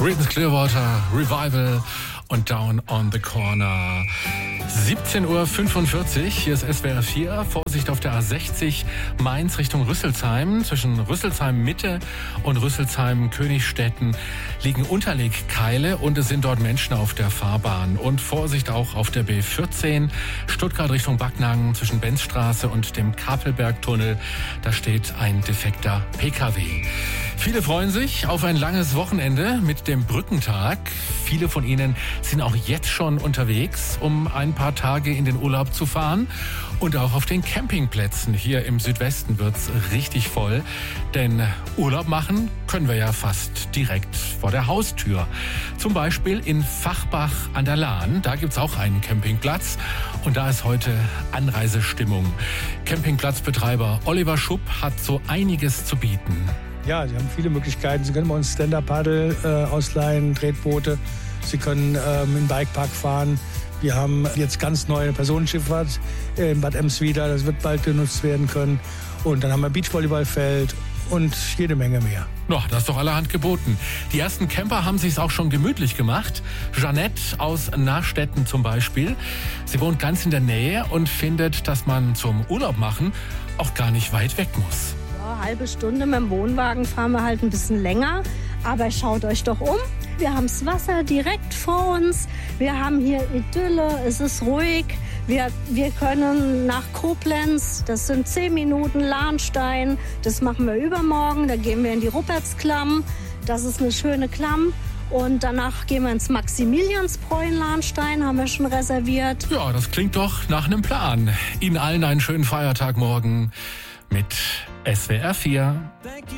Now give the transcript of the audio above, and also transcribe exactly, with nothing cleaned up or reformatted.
Creedence Clearwater, Revival und Down on the Corner. siebzehn Uhr fünfundvierzig, hier ist S W R vier. Vorsicht auf der A sechzig Mainz Richtung Rüsselsheim. Zwischen Rüsselsheim Mitte und Rüsselsheim Königstetten liegen Unterlegkeile und es sind dort Menschen auf der Fahrbahn. Und Vorsicht auch auf der B vierzehn Stuttgart Richtung Backnang zwischen Benzstraße und dem Kapelbergtunnel. Da steht ein defekter P K W. Viele freuen sich auf ein langes Wochenende mit dem Brückentag. Viele von ihnen sind auch jetzt schon unterwegs, um ein paar Tage in den Urlaub zu fahren. Und auch auf den Campingplätzen hier im Südwesten wird's richtig voll. Denn Urlaub machen können wir ja fast direkt vor der Haustür. Zum Beispiel in Fachbach an der Lahn. Da gibt's auch einen Campingplatz. Und da ist heute Anreisestimmung. Campingplatzbetreiber Oliver Schupp hat so einiges zu bieten. Ja, Sie haben viele Möglichkeiten. Sie können bei uns Stand-Up-Paddle äh, ausleihen, Tretboote. Sie können ähm, im Bikepark fahren. Wir haben jetzt ganz neue Personenschifffahrt äh, in Bad Emswieder. Das wird bald genutzt werden können. Und dann haben wir Beachvolleyballfeld und jede Menge mehr. Ja, das ist doch allerhand geboten. Die ersten Camper haben sich's auch schon gemütlich gemacht. Jeanette aus Nachstetten zum Beispiel. Sie wohnt ganz in der Nähe und findet, dass man zum Urlaub machen auch gar nicht weit weg muss. Eine halbe Stunde mit dem Wohnwagen fahren wir halt ein bisschen länger. Aber schaut euch doch um. Wir haben das Wasser direkt vor uns. Wir haben hier Idylle. Es ist ruhig. Wir, wir können nach Koblenz. Das sind zehn Minuten Lahnstein. Das machen wir übermorgen. Da gehen wir in die Rupertsklamm. Das ist eine schöne Klamm. Und danach gehen wir ins Maximiliansbräu in Lahnstein. Haben wir schon reserviert. Ja, das klingt doch nach einem Plan. Ihnen allen einen schönen Feiertag morgen mit S W R vier.